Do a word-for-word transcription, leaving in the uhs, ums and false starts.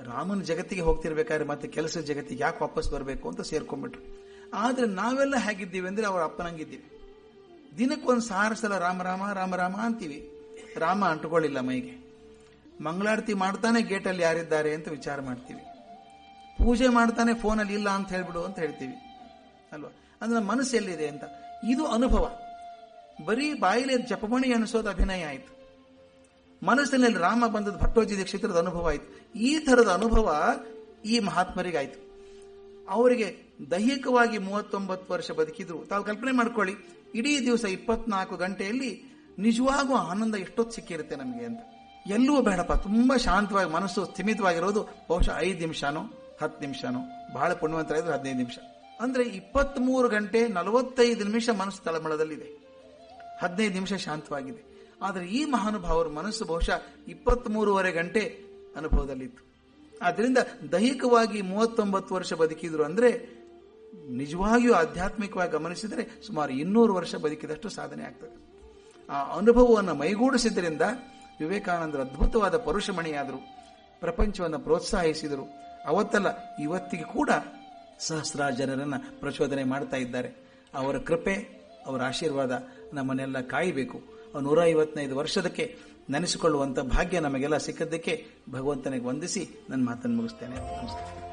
ರಾಮನ ಜಗತ್ತಿಗೆ ಹೋಗ್ತಿರ್ಬೇಕಾದ್ರೆ ಮತ್ತೆ ಕೆಲಸದ ಜಗತ್ತಿಗೆ ಯಾಕೆ ವಾಪಸ್ ಬರಬೇಕು ಅಂತ ಸೇರ್ಕೊಂಡ್ಬಿಟ್ರು. ಆದ್ರೆ ನಾವೆಲ್ಲ ಹೇಗಿದ್ದೀವಿ ಅಂದ್ರೆ ಅವ್ರ ಅಪ್ಪನಂಗಿದ್ದೀವಿ. ದಿನಕ್ಕೊಂದು ಸಾವಿರ ಸಲ ರಾಮ ರಾಮ ರಾಮ ರಾಮ ಅಂತೀವಿ. ರಾಮ ಅಂಟುಕೊಳ್ಳಿಲ್ಲ ಮೈಗೆ. ಮಂಗಳಾರತಿ ಮಾಡ್ತಾನೆ ಗೇಟಲ್ಲಿ ಯಾರಿದ್ದಾರೆ ಅಂತ ವಿಚಾರ ಮಾಡ್ತೀವಿ. ಪೂಜೆ ಮಾಡ್ತಾನೆ ಫೋನಲ್ಲಿ ಇಲ್ಲ ಅಂತ ಹೇಳ್ಬಿಡು ಅಂತ ಹೇಳ್ತೀವಿ ಅಲ್ವಾ. ಅಂದ್ರೆ ಮನಸ್ಸು ಎಲ್ಲಿದೆ ಅಂತ. ಇದು ಅನುಭವ. ಬರೀ ಬಾಯಿಲೆ ಜಪಮಣಿ ಅನಿಸೋದು ಅಭಿನಯ ಆಯ್ತು. ಮನಸ್ಸಿನಲ್ಲಿ ರಾಮ ಬಂದದ್ದು ಭಟ್ಟೋಜಿ ದೀಕ್ಷಿತರದ ಅನುಭವ ಆಯ್ತು. ಈ ತರದ ಅನುಭವ ಈ ಮಹಾತ್ಮರಿಗಾಯ್ತು. ಅವರಿಗೆ ದೈಹಿಕವಾಗಿ ಮೂವತ್ತೊಂಬತ್ತು ವರ್ಷ ಬದುಕಿದ್ರು. ತಾವು ಕಲ್ಪನೆ ಮಾಡ್ಕೊಳ್ಳಿ, ಇಡೀ ದಿವಸ ಇಪ್ಪತ್ನಾಲ್ಕು ಗಂಟೆಯಲ್ಲಿ ನಿಜವಾಗೂ ಆನಂದ ಎಷ್ಟೊತ್ತು ಸಿಕ್ಕಿರುತ್ತೆ ನಮಗೆ ಅಂತ. ಎಲ್ಲೂ ಬೇಡಪ್ಪ, ತುಂಬಾ ಶಾಂತವಾಗಿ ಮನಸ್ಸು ಸ್ಥಿಮಿತವಾಗಿರೋದು ಬಹುಶಃ ಐದು ನಿಮಿಷನೋ ಹತ್ತು ನಿಮಿಷನೋ, ಬಹಳ ಪುಣ್ಯವಂತರಾದ್ರೆ ಹದಿನೈದು ನಿಮಿಷ. ಅಂದ್ರೆ ಇಪ್ಪತ್ತ್ ಮೂರು ಗಂಟೆ ನಲವತ್ತೈದು ನಿಮಿಷ ಮನಸ್ಸು ತಳಮಳದಲ್ಲಿದೆ, ಹದಿನೈದು ನಿಮಿಷ ಶಾಂತವಾಗಿದೆ. ಆದರೆ ಈ ಮಹಾನುಭಾವರ ಮನಸ್ಸು ಬಹುಶಃ ಇಪ್ಪತ್ತ್ ಮೂರುವರೆ ಗಂಟೆ ಅನುಭವದಲ್ಲಿತ್ತು. ಆದ್ದರಿಂದ ದೈಹಿಕವಾಗಿ ಮೂವತ್ತೊಂಬತ್ತು ವರ್ಷ ಬದುಕಿದ್ರು ಅಂದ್ರೆ ನಿಜವಾಗಿಯೂ ಆಧ್ಯಾತ್ಮಿಕವಾಗಿ ಗಮನಿಸಿದರೆ ಸುಮಾರು ಇನ್ನೂರು ವರ್ಷ ಬದುಕಿದಷ್ಟು ಸಾಧನೆ ಆಗ್ತದೆ. ಆ ಅನುಭವವನ್ನು ಮೈಗೂಡಿಸಿದ್ರಿಂದ ವಿವೇಕಾನಂದರು ಅದ್ಭುತವಾದ ಪರುಷಮಣಿಯಾದರು, ಪ್ರಪಂಚವನ್ನು ಪ್ರೋತ್ಸಾಹಿಸಿದರು. ಅವತ್ತಲ್ಲ ಇವತ್ತಿಗೆ ಕೂಡ ಸಹಸ್ರಾರು ಜನರನ್ನ ಪ್ರಚೋದನೆ ಮಾಡ್ತಾ ಇದ್ದಾರೆ. ಅವರ ಕೃಪೆ, ಅವರ ಆಶೀರ್ವಾದ ನಮ್ಮನ್ನೆಲ್ಲ ಕಾಯಬೇಕು. ನೂರ ಐವತ್ತೈದು ವರ್ಷದಕ್ಕೆ ನೆನೆಸಿಕೊಳ್ಳುವಂಥ ಭಾಗ್ಯ ನಮಗೆಲ್ಲ ಸಿಕ್ಕದ್ದಕ್ಕೆ ಭಗವಂತನಿಗೆ ವಂದಿಸಿ ನನ್ನ ಮಾತನ್ನು ಮುಗಿಸ್ತೇನೆ. ನಮಸ್ಕಾರ.